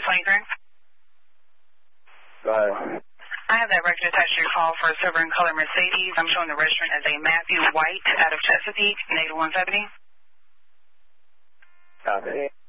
23. Go ahead. I have that record attached to your call for a silver and color Mercedes. I'm showing the registrant as a Matthew White out of Chesapeake, negative 170. Copy.